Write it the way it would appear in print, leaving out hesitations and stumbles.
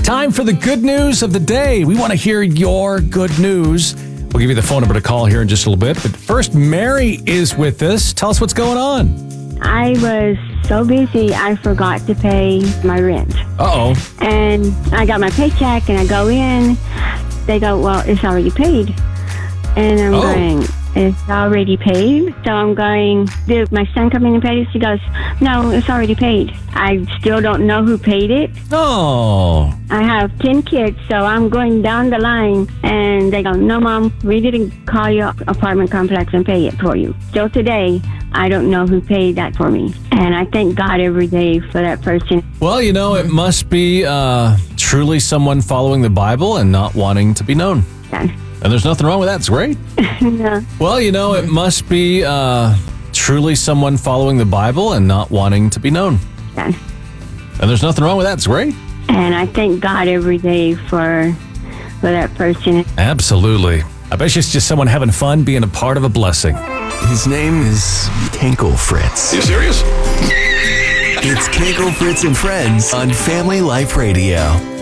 time for the good news of the day. We want to hear your good news. We'll give you the phone number to call here in just a little bit. But first, Mary is with us. Tell us what's going on. I was so busy, I forgot to pay my rent. Uh-oh. And I got my paycheck, and I go in. They go, well, it's already paid. And I'm going, it's already paid? So I'm going, did my son come in and pay this? He goes, no, it's already paid. I still don't know who paid it. Oh. I have 10 kids, so I'm going down the line, and they go, no, Mom, we didn't call your apartment complex and pay it for you. Still today, I don't know who paid that for me. And I thank God every day for that person. Well, you know, it must be truly someone following the Bible and not wanting to be known. Yeah. And there's nothing wrong with that. It's great. No. Well, you know, it must be truly someone following the Bible and not wanting to be known. Yeah. And there's nothing wrong with that. It's great. And I thank God every day for that person. Absolutely. I bet you it's just someone having fun being a part of a blessing. His name is Kinkle Fritz. You serious? It's Kinkle Fritz and Friends on Family Life Radio.